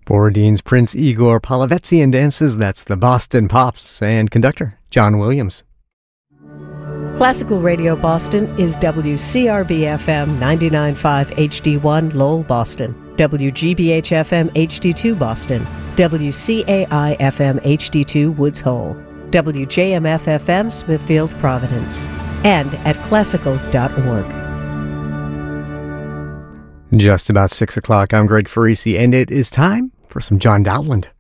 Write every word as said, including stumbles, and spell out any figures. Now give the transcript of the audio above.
Borodin's Prince Igor Polovetzian dances, that's the Boston Pops, and conductor John Williams. Classical Radio Boston is W C R B F M ninety-nine point five H D one Lowell, Boston, W G B H F M H D two Boston, W C A I F M H D two Woods Hole, W J M F F M Smithfield, Providence, and at classical dot org. Just about six o'clock, I'm Greg Farisi, and it is time for some John Dowland.